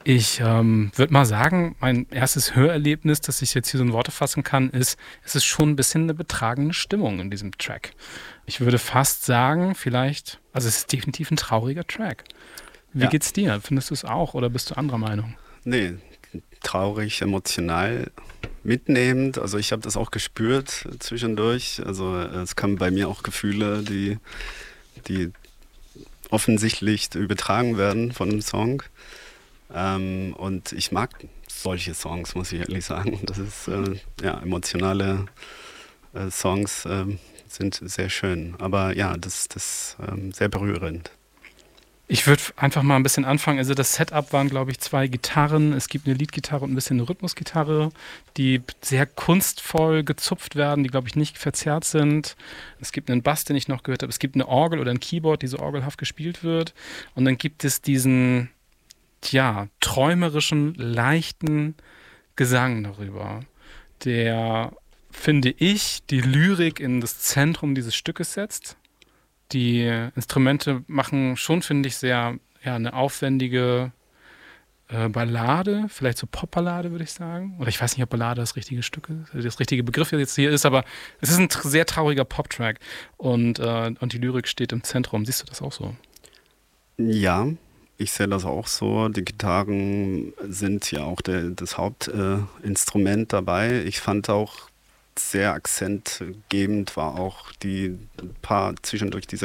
Ich würde mal sagen, mein erstes Hörerlebnis, das ich jetzt hier so in Worte fassen kann, ist, es ist schon ein bisschen eine betragende Stimmung in diesem Track. Ich würde fast sagen, vielleicht, also es ist definitiv ein trauriger Track. Wie Ja, geht's dir? Findest du es auch oder bist du anderer Meinung? nee, traurig, emotional, mitnehmend. Also ich habe das auch gespürt zwischendurch. Also es kamen bei mir auch Gefühle, die offensichtlich übertragen werden von dem Song. Und ich mag solche Songs, muss ich ehrlich sagen. Das ist, ja, emotionale Songs sind sehr schön. Aber ja, das sehr berührend. Ich würde einfach mal ein bisschen anfangen. Also das Setup waren, glaube ich, zwei Gitarren. Es gibt eine Leadgitarre und ein bisschen eine Rhythmusgitarre, die sehr kunstvoll gezupft werden, die, glaube ich, nicht verzerrt sind. Es gibt einen Bass, den ich noch gehört habe. Es gibt eine Orgel oder ein Keyboard, die so orgelhaft gespielt wird. Und dann gibt es diesen, ja, träumerischen, leichten Gesang darüber, der, finde ich, die Lyrik in das Zentrum dieses Stückes setzt. Die Instrumente machen schon, finde ich, sehr, ja, eine aufwendige Ballade, vielleicht so Popballade, würde ich sagen. Oder ich weiß nicht, ob Ballade das richtige Stück ist, das richtige Begriff jetzt hier ist, aber es ist ein sehr trauriger Poptrack und die Lyrik steht im Zentrum. Siehst du das auch so? Ja, ich sehe das auch so. Die Gitarren sind ja auch das Hauptinstrument dabei. Ich fand auch sehr akzentgebend war auch die paar zwischendurch diese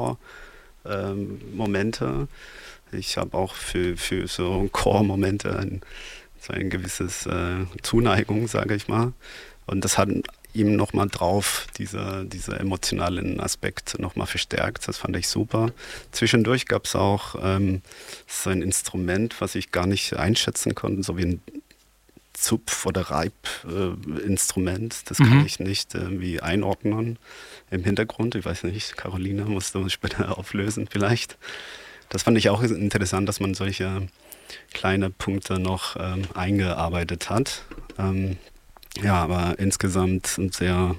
Chor-Momente. Ich habe auch für so Chor-Momente so ein gewisses Zuneigung, sage ich mal. Und das hat ihm nochmal drauf, diese emotionalen Aspekt nochmal verstärkt. Das fand ich super. Zwischendurch gab es auch so ein Instrument, was ich gar nicht einschätzen konnte, so wie ein Zupf- oder Reibinstrument. Das kann Mhm. ich nicht irgendwie einordnen im Hintergrund. Ich weiß nicht, Carolina musst du später auflösen vielleicht. Das fand ich auch interessant, dass man solche kleine Punkte noch eingearbeitet hat. Ja, aber insgesamt ein sehr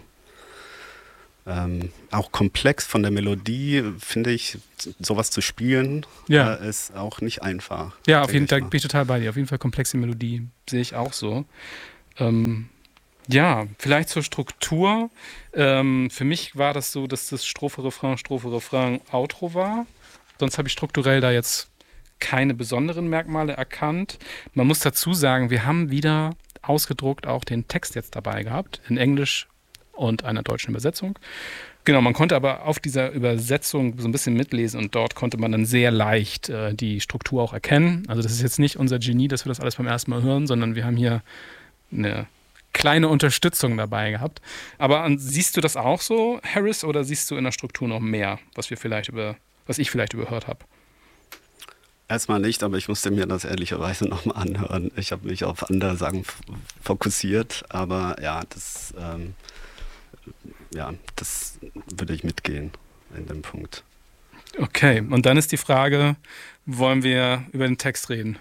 auch komplex von der Melodie, finde ich, sowas zu spielen, Ja, ist auch nicht einfach, ja, auf denke jeden ich Fall mal. bin ich total bei dir. Auf jeden Fall komplexe Melodie sehe ich auch so. Ähm, ja, vielleicht zur Struktur. Für mich war das so, dass das Strophe, Refrain, Outro war. Sonst habe ich strukturell da jetzt keine besonderen Merkmale erkannt. Man muss dazu sagen, wir haben wieder ausgedruckt auch den Text jetzt dabei gehabt, in Englisch und einer deutschen Übersetzung. Genau, man konnte aber auf dieser Übersetzung so ein bisschen mitlesen und dort konnte man dann sehr leicht die Struktur auch erkennen. Also das ist jetzt nicht unser Genie, dass wir das alles beim ersten Mal hören, sondern wir haben hier eine kleine Unterstützung dabei gehabt. Aber siehst du das auch so, Harris, oder siehst du in der Struktur noch mehr, was ich vielleicht überhört habe? Erstmal nicht, aber ich musste mir das ehrlicherweise nochmal anhören. Ich habe mich auf andere Sachen fokussiert, aber ja, das würde ich mitgehen in dem Punkt. Okay, und dann ist die Frage, wollen wir über den Text reden?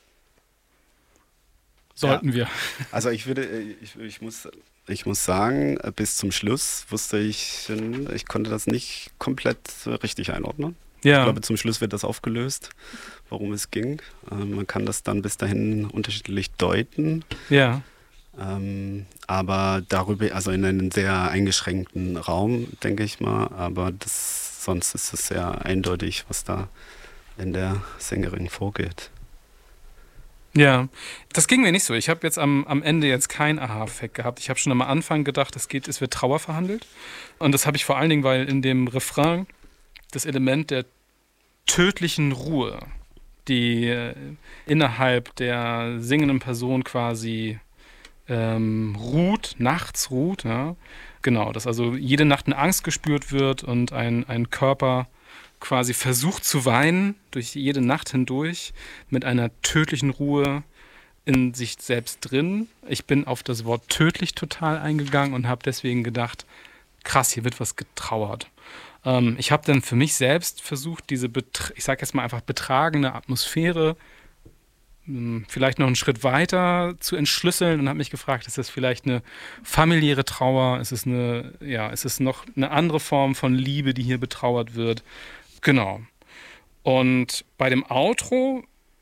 Ja, Sollten wir? also ich muss sagen, bis zum Schluss wusste ich konnte das nicht komplett richtig einordnen. Ich Ja, glaube, zum Schluss wird das aufgelöst, worum es ging. Man kann das dann bis dahin unterschiedlich deuten. ja. Aber darüber, also in einem sehr eingeschränkten Raum, denke ich mal. Aber sonst ist es sehr eindeutig, was da in der Sängerin vorgeht. Ja, das ging mir nicht so. Ich habe jetzt am Ende jetzt keinen Aha-Effekt gehabt. Ich habe schon am Anfang gedacht, es wird Trauer verhandelt. Und das habe ich vor allen Dingen, weil in dem Refrain das Element der tödlichen Ruhe, die innerhalb der singenden Person quasi ruht, nachts ruht, ja. Genau, dass also jede Nacht eine Angst gespürt wird und ein Körper quasi versucht zu weinen durch jede Nacht hindurch mit einer tödlichen Ruhe in sich selbst drin. Ich bin auf das Wort tödlich total eingegangen und habe deswegen gedacht, krass, hier wird was getrauert. Ich habe dann für mich selbst versucht, ich sage jetzt mal einfach betragene Atmosphäre vielleicht noch einen Schritt weiter zu entschlüsseln und habe mich gefragt, ist das vielleicht eine familiäre Trauer? Ist es noch eine andere Form von Liebe, die hier betrauert wird? Genau. Und bei dem Outro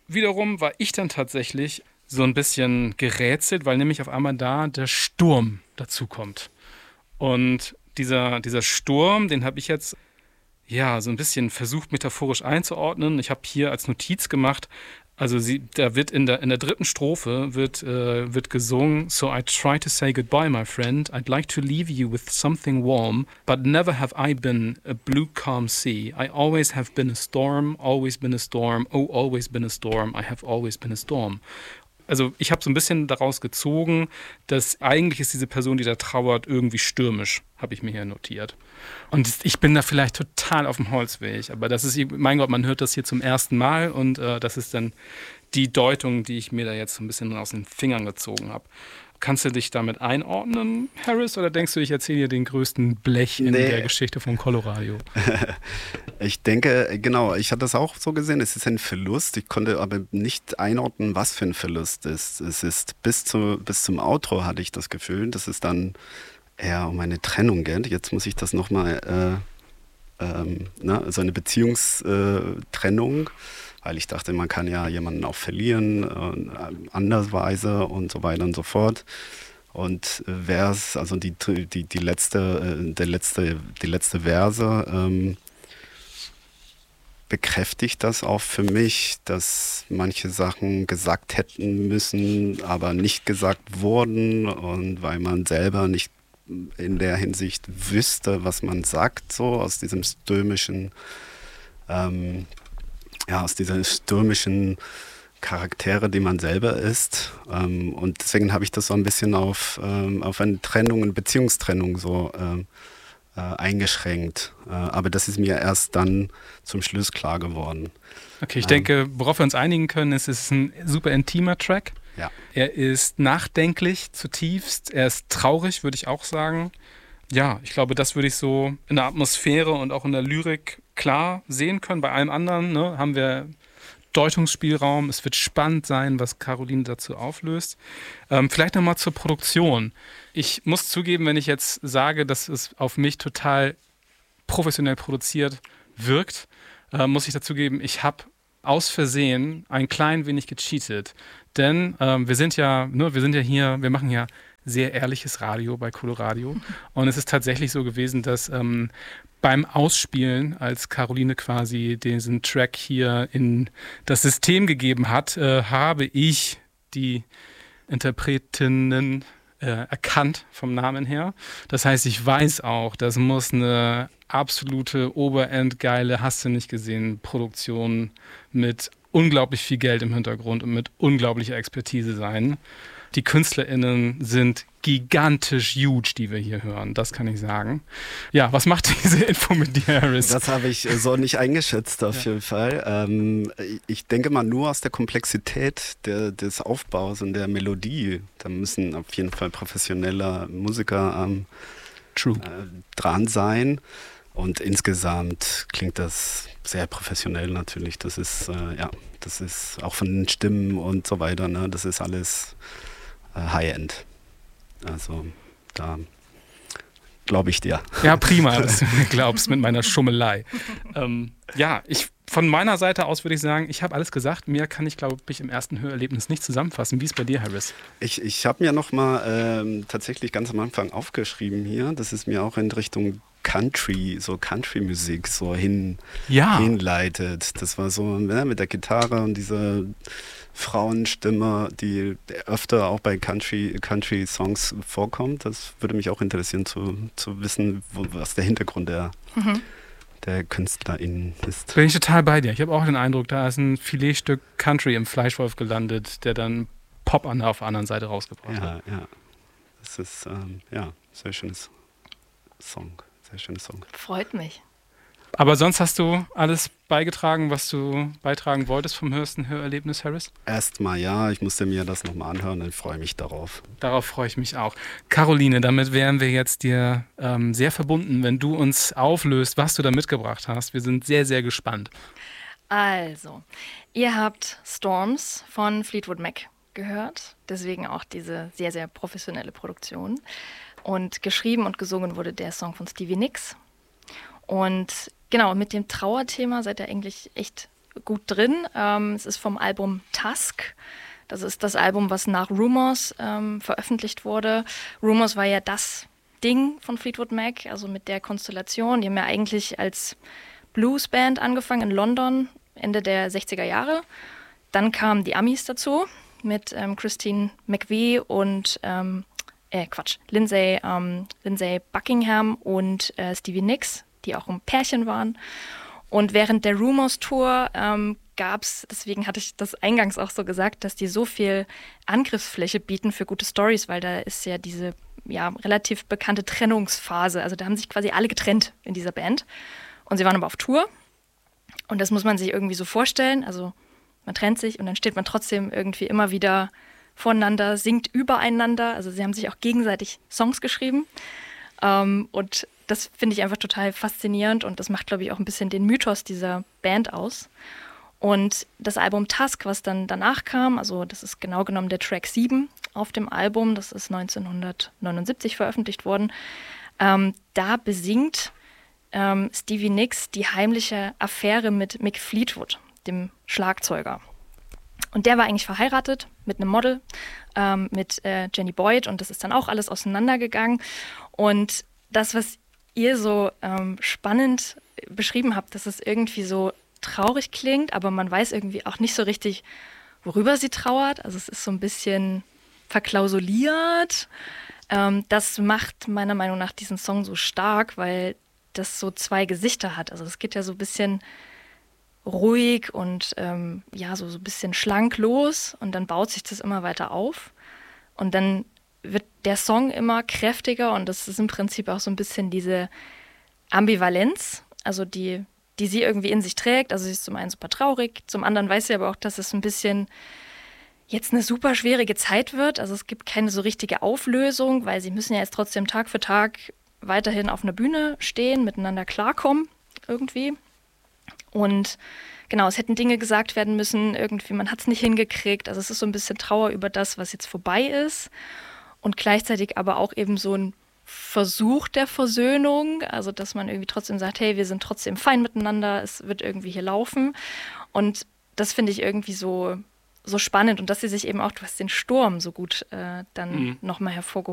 wiederum war ich dann tatsächlich so ein bisschen gerätselt, weil nämlich auf einmal da der Sturm dazu kommt. Und dieser Sturm, den habe ich jetzt ja so ein bisschen versucht metaphorisch einzuordnen. Ich habe hier als Notiz gemacht, also da wird in der dritten Strophe wird gesungen: So I try to say goodbye, my friend. I'd like to leave you with something warm, but never have I been a blue calm sea. I always have been a storm, always been a storm, oh always been a storm, I have always been a storm. Also ich habe so ein bisschen daraus gezogen, dass eigentlich ist diese Person, die da trauert, irgendwie stürmisch, habe ich mir hier notiert. Und ich bin da vielleicht total auf dem Holzweg, aber das ist, mein Gott, man hört das hier zum ersten Mal und das ist dann die Deutung, die ich mir da jetzt so ein bisschen aus den Fingern gezogen habe. Kannst du dich damit einordnen, Harris, oder denkst du, ich erzähle dir den größten Blech in der Geschichte von Coloradio? Ich denke, genau, ich hatte das auch so gesehen, es ist ein Verlust. Ich konnte aber nicht einordnen, was für ein Verlust es ist. Es ist bis zum Outro hatte ich das Gefühl, dass es dann eher um eine Trennung geht. Jetzt muss ich das nochmal, also eine Beziehungstrennung, weil ich dachte, man kann ja jemanden auch verlieren, andersweise und so weiter und so fort. Und Vers, also die letzte Verse bekräftigt das auch für mich, dass manche Sachen gesagt hätten müssen, aber nicht gesagt wurden, und weil man selber nicht in der Hinsicht wüsste, was man sagt, so aus diesem stürmischen aus dieser stürmischen Charaktere, die man selber ist. Und deswegen habe ich das so ein bisschen auf eine Trennung, eine Beziehungstrennung so eingeschränkt. Aber das ist mir erst dann zum Schluss klar geworden. Okay, ich denke, worauf wir uns einigen können, ist, es ist ein super intimer Track. Ja. Er ist nachdenklich zutiefst. Er ist traurig, würde ich auch sagen. Ja, ich glaube, das würde ich so in der Atmosphäre und auch in der Lyrik klar sehen können. Bei allem anderen haben wir Deutungsspielraum. Es wird spannend sein, was Caroline dazu auflöst. Vielleicht nochmal zur Produktion. Ich muss zugeben, wenn ich jetzt sage, dass es auf mich total professionell produziert wirkt, muss ich dazugeben, ich habe aus Versehen ein klein wenig gecheatet. Denn wir machen ja sehr ehrliches Radio bei Coloradio. Und es ist tatsächlich so gewesen, dass beim Ausspielen, als Caroline quasi diesen Track hier in das System gegeben hat, habe ich die Interpretinnen erkannt vom Namen her. Das heißt, ich weiß auch, das muss eine absolute oberendgeile, hast du nicht gesehen, Produktion mit unglaublich viel Geld im Hintergrund und mit unglaublicher Expertise sein. Die KünstlerInnen sind gigantisch huge, die wir hier hören. Das kann ich sagen. Ja, was macht diese Info mit dir, Harris? Das habe ich so nicht eingeschätzt, auf jeden Fall. Ich denke mal, nur aus der Komplexität des Aufbaus und der Melodie, da müssen auf jeden Fall professionelle Musiker dran sein. Und insgesamt klingt das sehr professionell natürlich. Das ist auch von den Stimmen und so weiter, ne? Das ist alles High-End. Also da glaube ich dir. Ja, prima, dass du mir glaubst mit meiner Schummelei. Von meiner Seite aus würde ich sagen, ich habe alles gesagt. Mehr kann ich, glaube ich, im ersten Hörerlebnis nicht zusammenfassen. Wie ist es bei dir, Harris? Ich habe mir nochmal tatsächlich ganz am Anfang aufgeschrieben hier, dass es mir auch in Richtung Country-Musik so hinleitet. Das war so mit der Gitarre und dieser Frauenstimme, die öfter auch bei Country-Songs vorkommt. Das würde mich auch interessieren zu wissen, was der Hintergrund der KünstlerInnen ist. Bin ich total bei dir. Ich habe auch den Eindruck, da ist ein Filetstück Country im Fleischwolf gelandet, der dann Pop auf der anderen Seite rausgebracht hat. Ja. Das ist sehr schönes Song. Sehr schöner Song. Freut mich. Aber sonst hast du alles beigetragen, was du beitragen wolltest vom höchsten Hörerlebnis, Harris? Erstmal ja, ich musste mir das nochmal anhören und freue mich darauf. Darauf freue ich mich auch. Caroline, damit wären wir jetzt dir sehr verbunden, wenn du uns auflöst, was du da mitgebracht hast. Wir sind sehr, sehr gespannt. Also, ihr habt Storms von Fleetwood Mac gehört, deswegen auch diese sehr, sehr professionelle Produktion. Und geschrieben und gesungen wurde der Song von Stevie Nicks. Und genau, mit dem Trauerthema seid ihr eigentlich echt gut drin. Es ist vom Album Tusk. Das ist das Album, was nach Rumours veröffentlicht wurde. Rumours war ja das Ding von Fleetwood Mac, also mit der Konstellation. Die haben ja eigentlich als Bluesband angefangen in London, Ende der 60er Jahre. Dann kamen die Amis dazu mit Christine McVie und Lindsay Buckingham und Stevie Nicks, die auch ein Pärchen waren. Und während der Rumours-Tour gab es, deswegen hatte ich das eingangs auch so gesagt, dass die so viel Angriffsfläche bieten für gute Stories, weil da ist ja diese relativ bekannte Trennungsphase. Also da haben sich quasi alle getrennt in dieser Band. Und sie waren aber auf Tour. Und das muss man sich irgendwie so vorstellen. Also man trennt sich und dann steht man trotzdem irgendwie immer wieder voneinander, singt übereinander. Also sie haben sich auch gegenseitig Songs geschrieben. Und das finde ich einfach total faszinierend und das macht, glaube ich, auch ein bisschen den Mythos dieser Band aus. Und das Album Tusk, was dann danach kam, also das ist genau genommen der Track 7 auf dem Album, das ist 1979 veröffentlicht worden, da besingt Stevie Nicks die heimliche Affäre mit Mick Fleetwood, dem Schlagzeuger. Und der war eigentlich verheiratet mit einem Model, mit Jenny Boyd und das ist dann auch alles auseinandergegangen. Und das, was ihr so spannend beschrieben habt, dass es irgendwie so traurig klingt, aber man weiß irgendwie auch nicht so richtig, worüber sie trauert. Also es ist so ein bisschen verklausuliert. Das macht meiner Meinung nach diesen Song so stark, weil das so zwei Gesichter hat. Also es geht ja so ein bisschen ruhig und so ein bisschen schlank los und dann baut sich das immer weiter auf und dann wird der Song immer kräftiger und das ist im Prinzip auch so ein bisschen diese Ambivalenz, also die sie irgendwie in sich trägt. Also sie ist zum einen super traurig, zum anderen weiß sie aber auch, dass es ein bisschen jetzt eine super schwierige Zeit wird. Also es gibt keine so richtige Auflösung, weil sie müssen ja jetzt trotzdem Tag für Tag weiterhin auf einer Bühne stehen, miteinander klarkommen irgendwie. Und genau, es hätten Dinge gesagt werden müssen, irgendwie, man hat es nicht hingekriegt. Also es ist so ein bisschen Trauer über das, was jetzt vorbei ist. Und gleichzeitig aber auch eben so ein Versuch der Versöhnung, also dass man irgendwie trotzdem sagt, hey, wir sind trotzdem fein miteinander, es wird irgendwie hier laufen. Und das finde ich irgendwie so spannend und dass sie sich eben auch, du hast den Sturm so gut dann nochmal hervorgehoben.